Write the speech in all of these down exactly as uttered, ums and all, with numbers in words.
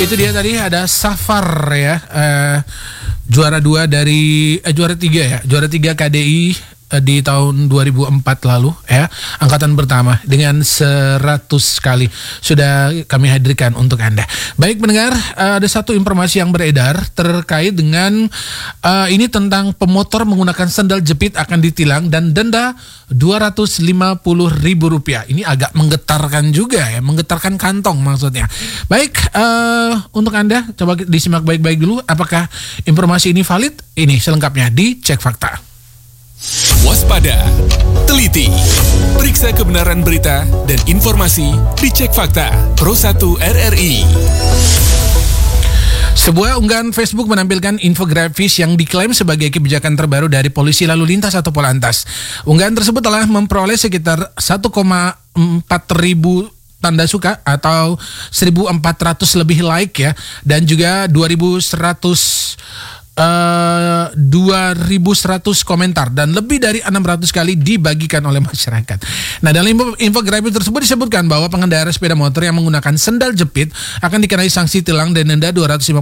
Itu dia tadi ada Safar ya, eh, juara dua dari eh, juara tiga ya, juara tiga K D I eh, di tahun dua ribu empat lalu ya, angkatan pertama dengan seratus kali sudah kami hadirkan untuk Anda. Baik pendengar, eh, ada satu informasi yang beredar terkait dengan eh, ini tentang pemotor menggunakan sandal jepit akan ditilang dan denda dua ratus lima puluh ribu rupiah. Ini agak menggetarkan juga ya, menggetarkan kantong maksudnya. Baik, uh, untuk Anda coba disimak baik-baik dulu. Apakah informasi ini valid? Ini selengkapnya di Cek Fakta. Waspada, teliti, periksa kebenaran berita dan informasi di Cek Fakta Pro satu R R I. Sebuah unggahan Facebook menampilkan infografis yang diklaim sebagai kebijakan terbaru dari Polisi Lalu Lintas atau Polantas. Unggahan tersebut telah memperoleh sekitar satu koma empat ribu tanda suka atau seribu empat ratus lebih like ya, dan juga dua ribu seratus Uh, dua ribu seratus komentar dan lebih dari enam ratus kali dibagikan oleh masyarakat. Nah, dalam info, infografis tersebut disebutkan bahwa pengendara sepeda motor yang menggunakan sendal jepit akan dikenai sanksi tilang dan denda dua ratus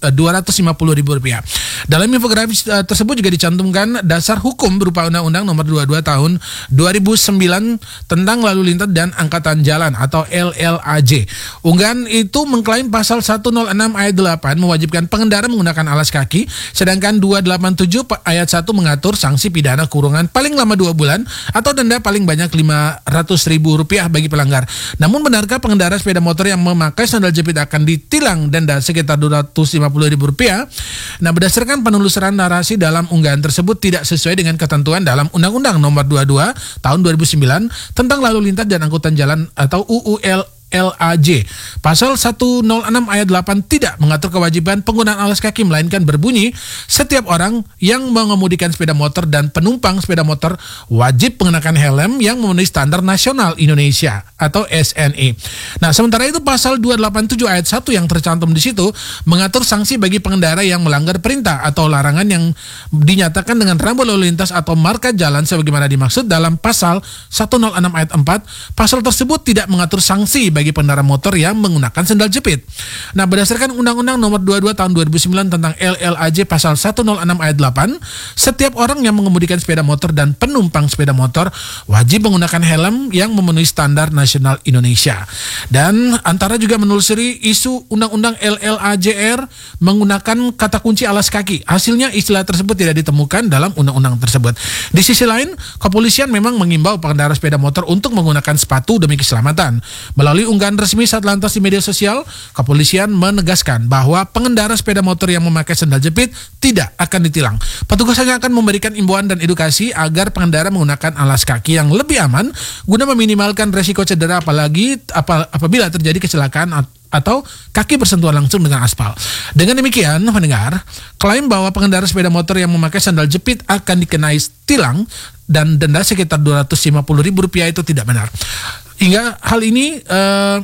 lima puluh ribu rupiah. Dalam infografis uh, tersebut juga dicantumkan dasar hukum berupa Undang-Undang Nomor dua puluh dua Tahun dua ribu sembilan tentang Lalu Lintas dan Angkatan Jalan atau L L A J. Unggahan itu mengklaim pasal seratus enam ayat delapan mewajibkan pengendara menggunakan alas kaki, sedangkan dua ratus delapan puluh tujuh ayat satu mengatur sanksi pidana kurungan paling lama dua bulan atau denda paling banyak lima ratus ribu rupiah bagi pelanggar. Namun benarkah pengendara sepeda motor yang memakai sandal jepit akan ditilang denda sekitar dua ratus lima puluh ribu rupiah? Nah, berdasarkan penelusuran narasi dalam unggahan tersebut tidak sesuai dengan ketentuan dalam Undang-Undang Nomor dua puluh dua Tahun dua ribu sembilan tentang Lalu Lintas dan Angkutan Jalan atau U U L L A J. Pasal seratus enam ayat delapan tidak mengatur kewajiban penggunaan alas kaki, melainkan berbunyi setiap orang yang mengemudikan sepeda motor dan penumpang sepeda motor wajib mengenakan helm yang memenuhi standar nasional Indonesia atau S N I. Nah, sementara itu pasal dua ratus delapan puluh tujuh ayat satu yang tercantum di situ mengatur sanksi bagi pengendara yang melanggar perintah atau larangan yang dinyatakan dengan rambu lalu lintas atau marka jalan sebagaimana dimaksud dalam pasal seratus enam ayat empat. Pasal tersebut tidak mengatur sanksi bagi pengendara motor yang menggunakan sandal jepit. Nah, berdasarkan Undang-Undang Nomor dua puluh dua Tahun dua ribu sembilan tentang L L A J pasal seratus enam ayat delapan, setiap orang yang mengemudikan sepeda motor dan penumpang sepeda motor wajib menggunakan helm yang memenuhi standar nasional Indonesia. Dan antara juga menelusuri isu Undang-Undang L L A J R menggunakan kata kunci alas kaki. Hasilnya istilah tersebut tidak ditemukan dalam undang-undang tersebut. Di sisi lain, kepolisian memang mengimbau pengendara sepeda motor untuk menggunakan sepatu demi keselamatan. Melalui unggahan resmi Satlantas di media sosial, kepolisian menegaskan bahwa pengendara sepeda motor yang memakai sandal jepit tidak akan ditilang. Petugas hanya akan memberikan imbauan dan edukasi agar pengendara menggunakan alas kaki yang lebih aman guna meminimalkan resiko cedera apalagi ap- apabila terjadi kecelakaan atau kaki bersentuhan langsung dengan aspal. Dengan demikian, mendengar, klaim bahwa pengendara sepeda motor yang memakai sandal jepit akan dikenai tilang dan denda sekitar dua ratus lima puluh ribu rupiah itu tidak benar. Hingga hal ini uh,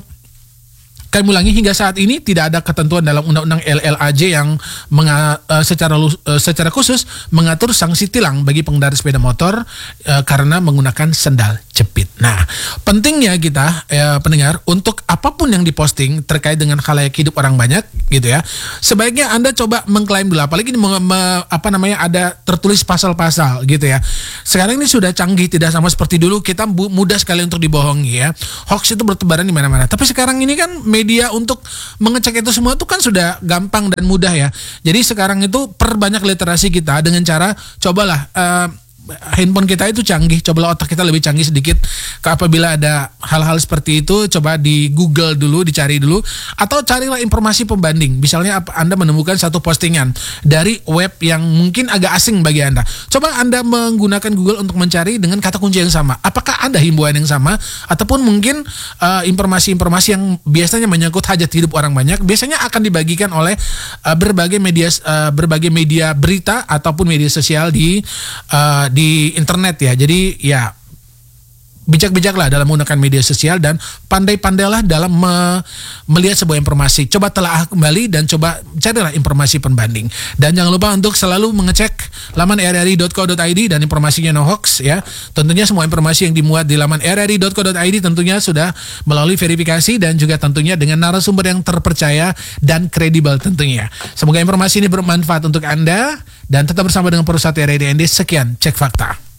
kami ulangi, hingga saat ini tidak ada ketentuan dalam Undang-Undang L L A J yang menga, uh, secara uh, secara khusus mengatur sanksi tilang bagi pengendara sepeda motor uh, karena menggunakan sandal jepit. Nah, pentingnya kita uh, pendengar, untuk apapun yang diposting terkait dengan khalayak hidup orang banyak gitu ya, sebaiknya Anda coba mengklaim dulu, apalagi me, me, apa namanya ada tertulis pasal-pasal gitu ya. Sekarang ini sudah canggih, tidak sama seperti dulu kita bu, mudah sekali untuk dibohongi ya. Hoax itu bertebaran di mana-mana. Tapi sekarang ini kan media untuk mengecek itu semua itu kan sudah gampang dan mudah ya. Jadi sekarang itu perbanyak literasi kita dengan cara cobalah uh, handphone kita itu canggih, cobalah otak kita lebih canggih sedikit. Apabila ada hal-hal seperti itu, coba di Google dulu, dicari dulu, atau carilah informasi pembanding. Misalnya Anda menemukan satu postingan dari web yang mungkin agak asing bagi Anda, coba Anda menggunakan Google untuk mencari dengan kata kunci yang sama. Apakah ada himbauan yang sama, ataupun mungkin uh, informasi-informasi yang biasanya menyangkut hajat hidup orang banyak, biasanya akan dibagikan oleh uh, berbagai media uh, berbagai media berita ataupun media sosial di uh, di internet ya. Jadi ya bijak-bijaklah dalam menggunakan media sosial dan pandai-pandailah dalam me- melihat sebuah informasi. Coba telaah kembali dan coba carilah informasi pembanding. Dan jangan lupa untuk selalu mengecek laman r r i dot co dot i d dan informasinya no hoax ya. Tentunya semua informasi yang dimuat di laman r r i dot co dot i d tentunya sudah melalui verifikasi dan juga tentunya dengan narasumber yang terpercaya dan kredibel tentunya. Semoga informasi ini bermanfaat untuk Anda dan tetap bersama dengan Perusahaan R R I D N D. Sekian Cek Fakta.